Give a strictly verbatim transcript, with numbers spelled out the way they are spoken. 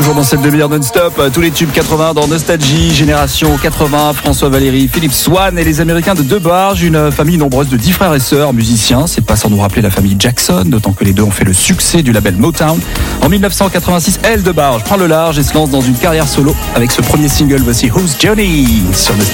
Toujours dans cette demi-heure non-stop, tous les tubes quatre-vingts dans Nostalgie, Génération quatre-vingts, François Valéry, Philippe Swan et les Américains de Debarge, une famille nombreuse de dix frères et sœurs, musiciens. C'est pas sans nous rappeler la famille Jackson, d'autant que les deux ont fait le succès du label Motown. En dix-neuf cent quatre-vingt-six, Elle Debarge prend le large et se lance dans une carrière solo avec ce premier single, voici Who's Johnny sur Nostalgie.